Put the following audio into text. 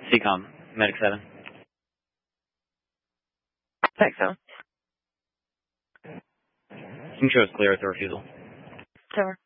CCOM, Medic 7. Thanks, Sam. Intro is clear with the refusal. Tower.